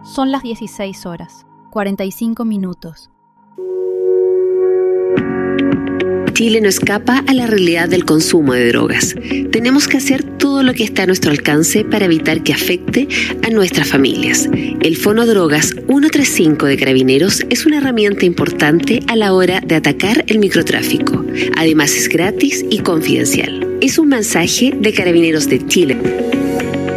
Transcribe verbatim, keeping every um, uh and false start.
Son las dieciséis horas, cuarenta y cinco minutos. Chile no escapa a la realidad del consumo de drogas. Tenemos que hacer todo lo que está a nuestro alcance para evitar que afecte a nuestras familias. El Fonodrogas ciento treinta y cinco de Carabineros es una herramienta importante a la hora de atacar el microtráfico. Además es gratis y confidencial. Es un mensaje de Carabineros de Chile.